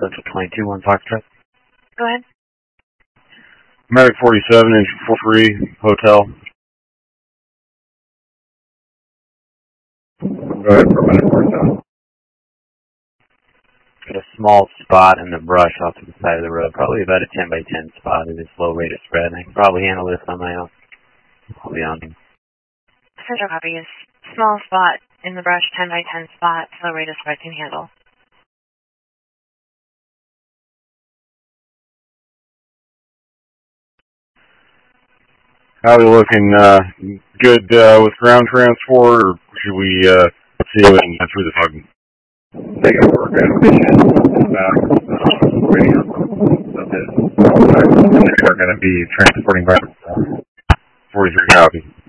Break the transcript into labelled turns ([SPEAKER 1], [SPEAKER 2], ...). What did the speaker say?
[SPEAKER 1] Central 22-1 Foxtrot.
[SPEAKER 2] Go ahead.
[SPEAKER 3] American 47, engine 43, hotel.
[SPEAKER 4] Go ahead for American 47.
[SPEAKER 1] Got a small spot in the brush off to the side of the road, probably about a 10 by 10 spot. It is low rate of spread, and I can probably handle this on my own. I'll be on.
[SPEAKER 2] Central copy is small spot in the brush, 10 by 10 spot, low rate of spread can handle.
[SPEAKER 3] How are we looking? Good with ground transport, or should we see what we can get through the fog?
[SPEAKER 4] Take it for radio. That's it.
[SPEAKER 3] We're going to be transporting back 43 copy.